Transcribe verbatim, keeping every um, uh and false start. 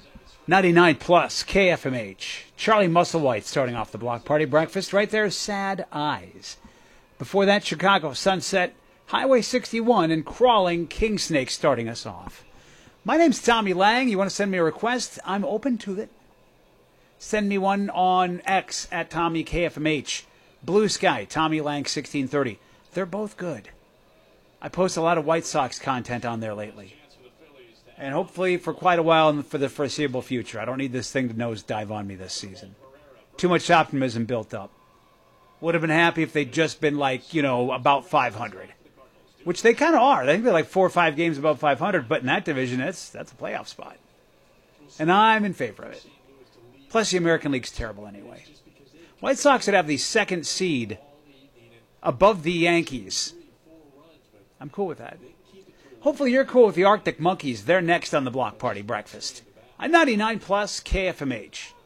ninety-nine plus K F M H. Charlie Musselwhite starting off the Block Party Breakfast. Right there, Sad Eyes. Before that, Chicago Sunset, Highway sixty-one, and Crawling Kingsnake starting us off. My name's Tommy Lang. You want to send me a request? I'm open to it. Send me one on X at Tommy K F M H. Blue Sky, Tommy Lang sixteen thirty. They're both good. I post a lot of White Sox content on there lately. And hopefully for quite a while and for the foreseeable future. I don't need this thing to nosedive on me this season. Too much optimism built up. Would have been happy if they'd just been like, you know, about five hundred. Which they kind of are. I think they're like four or five games above five hundred. But in that division, that's, that's a playoff spot. And I'm in favor of it. Plus the American League's terrible anyway. White Sox would have the second seed above the Yankees. I'm cool with that. Hopefully you're cool with the Arctic Monkeys. They're next on the Block Party Breakfast. I'm ninety-nine plus K F M H.